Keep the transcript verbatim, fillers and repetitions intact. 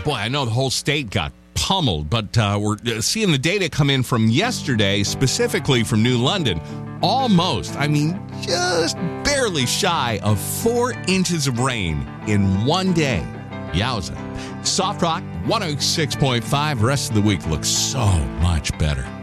boy, I know the whole state got pummeled, but uh, we're seeing the data come in from yesterday, specifically from New London. Almost, I mean, just barely shy of four inches of rain in one day. Yowza. Soft Rock one oh six point five. Rest of the week looks so much better.